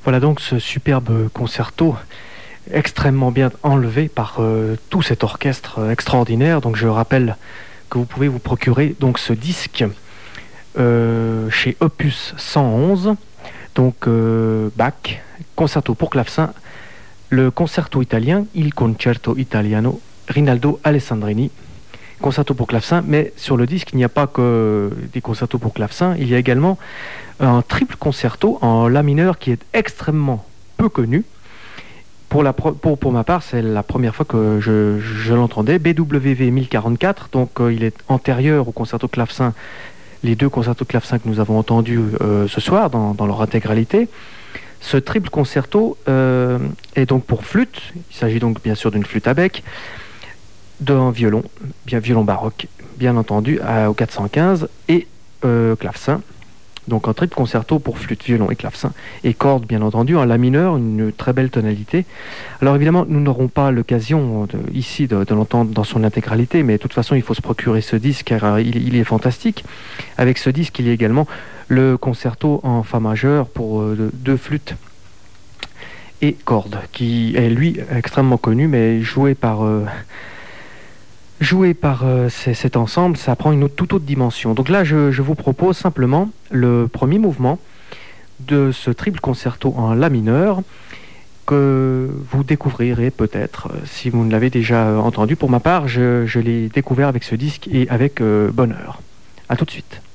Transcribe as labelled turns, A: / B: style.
A: Voilà donc ce superbe concerto extrêmement bien enlevé par tout cet orchestre extraordinaire. Donc je rappelle que vous pouvez vous procurer donc ce disque chez Opus 111, donc Bach, concerto pour clavecin, le concerto italien, il concerto italiano, Rinaldo Alessandrini, concerto pour clavecin. Mais sur le disque, il n'y a pas que des concertos pour clavecin, il y a également un triple concerto en la mineur qui est extrêmement peu connu. Pour ma part, c'est la première fois que je l'entendais. BWV 1044, donc il est antérieur au concerto clavecin, les deux concertos clavecin que nous avons entendus ce soir dans leur intégralité. Ce triple concerto est donc pour flûte. Il s'agit donc bien sûr d'une flûte à bec, d'un violon, violon baroque, bien entendu, au 415, et clavecin. Donc un triple concerto pour flûte, violon et clavecin, et cordes bien entendu, en la mineur, une très belle tonalité. Alors évidemment, nous n'aurons pas l'occasion ici de l'entendre dans son intégralité, mais de toute façon il faut se procurer ce disque car il est fantastique. Avec ce disque, il y a également le concerto en fa majeur pour deux flûtes et cordes, qui est lui extrêmement connu, mais joué par cet ensemble, ça prend une toute autre dimension. Donc là, je vous propose simplement le premier mouvement de ce triple concerto en la mineur que vous découvrirez peut-être si vous ne l'avez déjà entendu. Pour ma part, je l'ai découvert avec ce disque et avec bonheur. À tout de suite.